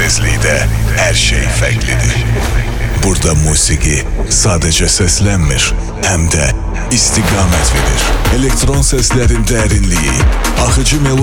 sessizlikdə hər şey fərqlidir. Burada musiqi sadəcə səslənmir, həm də istiqamət verir. Elektron səslərin dərinliyi, axıcı melodiya